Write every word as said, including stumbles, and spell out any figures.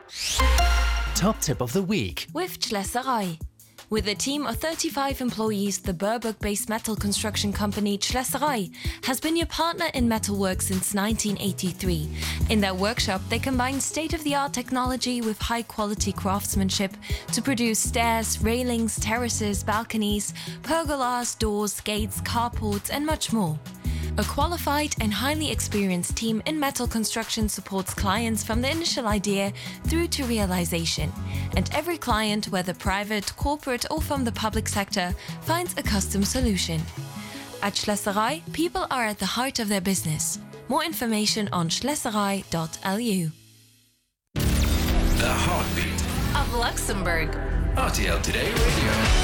Top tip of the week. With Schlesserei. With a team of thirty-five employees, the Burberg-based metal construction company Schlesserei has been your partner in metalwork since nineteen eighty-three. In their workshop, they combine state-of-the-art technology with high-quality craftsmanship to produce stairs, railings, terraces, balconies, pergolas, doors, gates, carports, and much more. A qualified and highly experienced team in metal construction supports clients from the initial idea through to realization. And every client, whether private, corporate or from the public sector, finds a custom solution. At Schlesserei, people are at the heart of their business. More information on schlesserei dot l u. The heartbeat Of Luxembourg. R T L Today Radio.